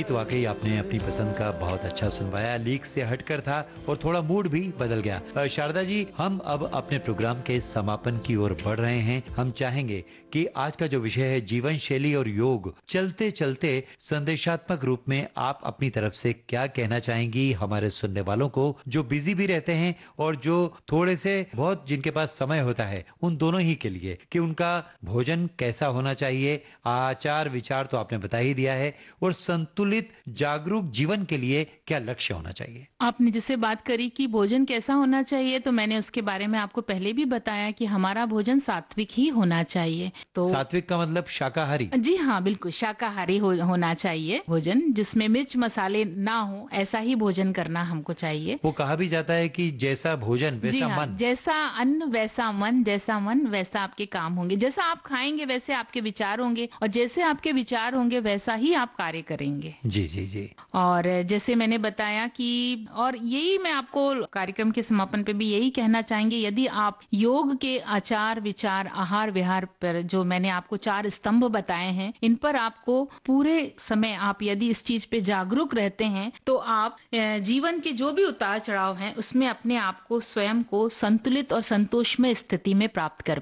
गीत वाकई आपने अपनी पसंद का बहुत अच्छा सुनवाया, लीक से हटकर था और थोड़ा मूड भी बदल गया। शारदा जी, हम अब अपने प्रोग्राम के समापन की ओर बढ़ रहे हैं। हम चाहेंगे कि आज का जो विषय है जीवन शैली और योग, चलते चलते संदेशात्मक रूप में आप अपनी तरफ से क्या कहना चाहेंगी हमारे सुनने वालों को, जो बिजी भी रहते हैं और जो थोड़े से बहुत जिनके पास समय होता है, उन दोनों ही के लिए, कि उनका भोजन कैसा होना चाहिए, आचार विचार तो आपने बता ही दिया है, और संतुलित जागरूक जीवन के लिए क्या लक्ष्य होना चाहिए। आपने जैसे बात करी कि भोजन कैसा होना चाहिए, तो मैंने उसके बारे में आपको पहले भी बताया कि हमारा भोजन सात्विक ही होना चाहिए। तो सात्विक का मतलब शाकाहारी? जी हाँ, बिल्कुल शाकाहारी होना चाहिए भोजन, जिसमें मिर्च मसाले ना हो, ऐसा ही भोजन करना हमको चाहिए। वो कहा भी जाता है कि जैसा भोजन जी वैसा हाँ, मन। जैसा अन्न वैसा मन, जैसा मन वैसा आपके काम होंगे, जैसा आप खाएंगे वैसे आपके विचार होंगे, और जैसे आपके विचार होंगे वैसा ही आप कार्य करेंगे। जी जी जी। और जैसे मैंने बताया कि, और यही मैं आपको कार्यक्रम के समापन पे भी यही कहना चाहेंगे, यदि आप योग के आचार विचार आहार विहार पर, जो मैंने आपको 4 स्तंभ बताए हैं, इन पर आपको पूरे समय आप यदि इस चीज पे जागरूक रहते हैं, तो आप जीवन के जो भी उतार चढ़ाव हैं उसमें अपने आप को, स्वयं को संतुलित और संतोषमय स्थिति में प्राप्त कर